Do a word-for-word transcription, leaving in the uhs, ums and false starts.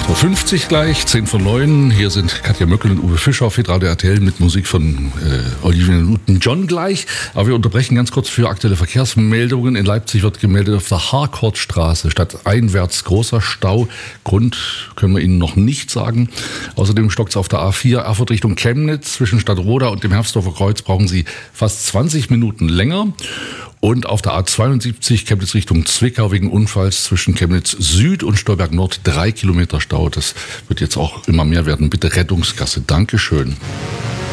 acht Uhr fünfzig gleich, zehn vor neun. Hier sind Katja Möckel und Uwe Fischer auf hitradio R T L mit Musik von äh, Olivia Newton-John gleich. Aber wir unterbrechen ganz kurz für aktuelle Verkehrsmeldungen. In Leipzig wird gemeldet, auf der Harkortstraße stadteinwärts großer Stau. Grund können wir Ihnen noch nicht sagen. Außerdem stockt es auf der A vier Erfurt Richtung Chemnitz. Zwischen Stadtroda und dem Herfsdorfer Kreuz brauchen Sie fast zwanzig Minuten länger. Und auf der A zweiundsiebzig Chemnitz Richtung Zwickau wegen Unfalls zwischen Chemnitz Süd und Stolberg Nord drei Kilometer Stau. Das wird jetzt auch immer mehr werden. Bitte Rettungsgasse. Dankeschön.